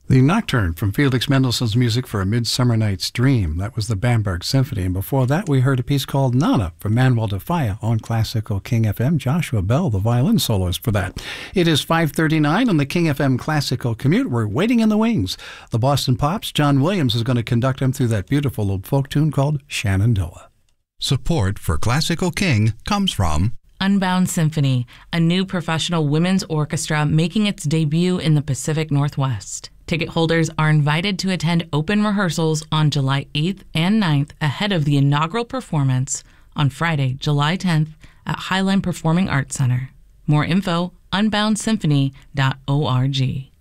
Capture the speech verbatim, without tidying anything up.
The Nocturne from Felix Mendelssohn's music for A Midsummer Night's Dream. That was the Bamberg Symphony. And before that, we heard a piece called Nana from Manuel de Falla on Classical King F M. Joshua Bell, the violin soloist for that. It is five thirty-nine on the King F M Classical Commute. We're waiting in the wings. The Boston Pops, John Williams, is going to conduct them through that beautiful old folk tune called Shenandoah. Support for Classical King comes from Unbound Symphony, a new professional women's orchestra making its debut in the Pacific Northwest. Ticket holders are invited to attend open rehearsals on July eighth and ninth ahead of the inaugural performance on Friday, July tenth at Highline Performing Arts Center. More info, unbound symphony dot org.